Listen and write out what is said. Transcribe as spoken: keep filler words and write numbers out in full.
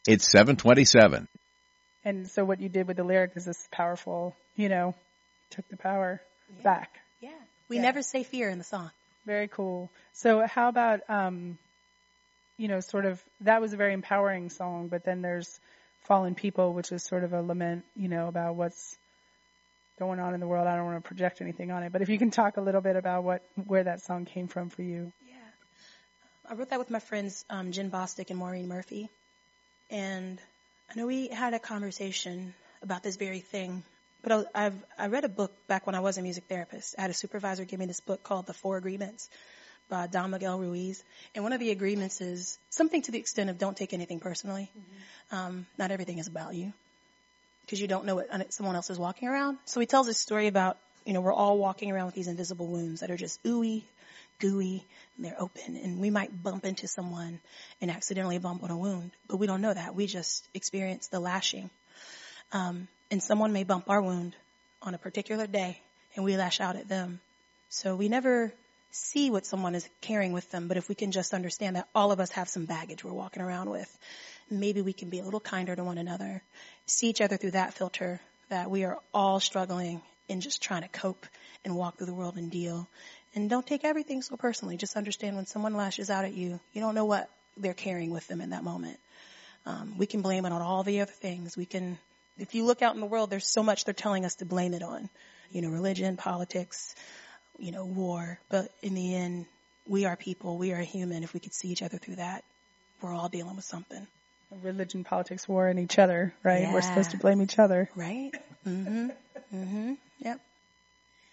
It's seven twenty-seven. And so what you did with the lyric is this powerful, you know, took the power Yeah. back. Yeah. We Yeah. never say fear in the song. Very cool. So how about, um, you know, sort of, that was a very empowering song, but then there's Fallen People, which is sort of a lament, you know, about what's going on in the world. I don't want to project anything on it, but if you can talk a little bit about what, where that song came from for you. Yeah. I wrote that with my friends, um, Jen Bostic and Maureen Murphy. And I know we had a conversation about this very thing, but I, I've, I read a book back when I was a music therapist. I had a supervisor give me this book called The Four Agreements by Don Miguel Ruiz. And one of the agreements is something to the extent of don't take anything personally. Mm-hmm. Um, not everything is about you because you don't know what someone else is walking around. So he tells this story about, you know, we're all walking around with these invisible wounds that are just ooey, gooey, and they're open. And we might bump into someone and accidentally bump on a wound, but we don't know that. We just experience the lashing. Um, and someone may bump our wound on a particular day and we lash out at them. So we never see what someone is carrying with them, but if we can just understand that all of us have some baggage we're walking around with, maybe we can be a little kinder to one another, see each other through that filter, that we are all struggling and just trying to cope and walk through the world and deal. And don't take everything so personally. Just understand when someone lashes out at you, you don't know what they're carrying with them in that moment. Um, we can blame it on all the other things. We can, if you look out in the world, there's so much they're telling us to blame it on. You know, religion, politics, you know, war. But in the end, we are people. We are human. If we could see each other through that, we're all dealing with something. Religion, politics, war, and each other, right? Yeah. We're supposed to blame each other. Right? Mm-hmm. Mm-hmm. Yep.